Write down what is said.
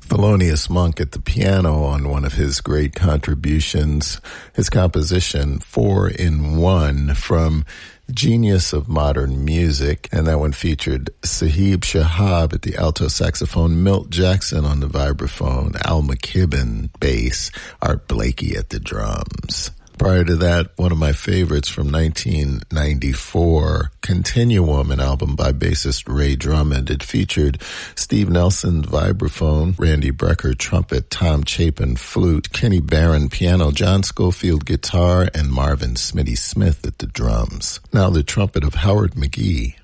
Thelonious Monk at the piano on one of his great contributions, his composition 4 in 1 from Genius of Modern Music, and that one featured Sahib Shahab at the alto saxophone, Milt Jackson on the vibraphone, Al McKibben bass, Art Blakey at the drums. Prior to that, one of my favorites from 1994, Continuum, an album by bassist Ray Drummond. It featured Steve Nelson vibraphone, Randy Brecker trumpet, Tom Chapin flute, Kenny Barron piano, John Schofield guitar, and Marvin Smitty Smith at the drums. Now the trumpet of Howard McGee.